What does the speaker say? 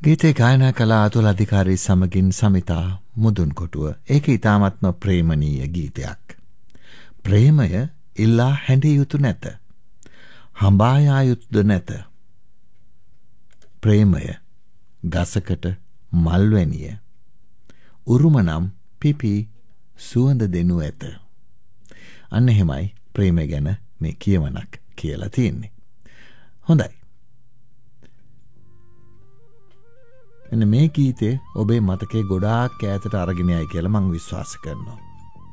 ගීතේ ගායනා කළ අතුල අධිකාරී සමගින් සමිතා මුදුන්කොටුව. ඒක ඉතාමත්ම ප්‍රේමණීය ගීතයක්. ප්‍රේමය ඉල්ලා හැඬිය යුතු නැත. හඹා යා යුතුද නැත. ප්‍රේමය ගසකට මල්වැනිය. උරුම නම් පිපි සුවඳ දෙනු ඇත. අන්න එහෙමයි ප්‍රේමය ගැන මේ කියවනක් කියලා තියෙන්නේ. හොඳයි. එන්න මේ ගීතේ ඔබේ මතකේ ගොඩාක් ඈතට අරගෙන යයි කියලා මම විශ්වාස කරනවා.